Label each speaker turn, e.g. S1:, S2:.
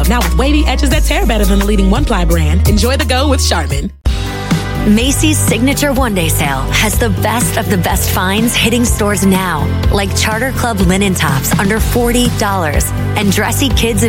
S1: Now with wavy edges that tear better than the leading one-ply brand, enjoy the go with Charmin.
S2: Macy's Signature One Day Sale has the best of the best finds hitting stores now, like Charter Club linen tops under $40 and dressy kids